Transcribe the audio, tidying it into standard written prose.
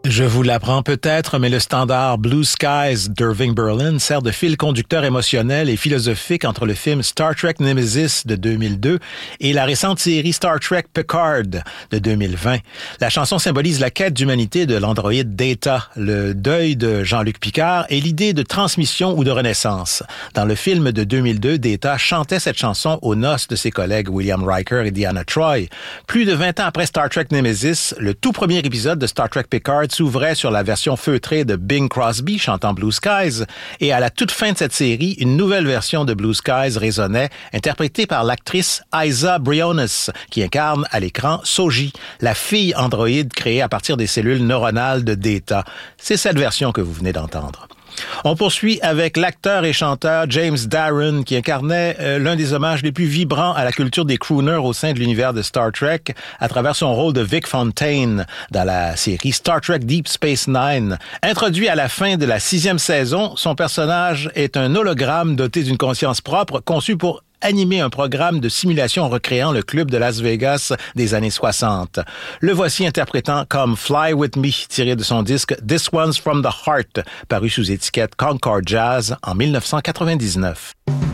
Je vous l'apprends peut-être, mais le standard Blue Skies d'Irving Berlin sert de fil conducteur émotionnel et philosophique entre le film Star Trek Nemesis de 2002 et la récente série Star Trek Picard de 2020. La chanson symbolise la quête d'humanité de l'androïde Data, le deuil de Jean-Luc Picard et l'idée de transmission ou de renaissance. Dans le film de 2002, Data chantait cette chanson aux noces de ses collègues William Riker et Deanna Troi. Plus de 20 ans après Star Trek Nemesis, le tout premier épisode de Star Trek Picard s'ouvrait sur la version feutrée de Bing Crosby chantant Blue Skies et à la toute fin de cette série, une nouvelle version de Blue Skies résonnait, interprétée par l'actrice Isa Briones, qui incarne à l'écran Soji, la fille androïde créée à partir des cellules neuronales de Data. C'est cette version que vous venez d'entendre. On poursuit avec l'acteur et chanteur James Darren qui incarnait l'un des hommages les plus vibrants à la culture des crooners au sein de l'univers de Star Trek à travers son rôle de Vic Fontaine dans la série Star Trek Deep Space Nine. Introduit à la fin de la 6e saison, son personnage est un hologramme doté d'une conscience propre conçu pour animer un programme de simulation recréant le club de Las Vegas des années 60. Le voici interprétant Come Fly With Me, tiré de son disque This One's From The Heart, paru sous étiquette Concord Jazz en 1999.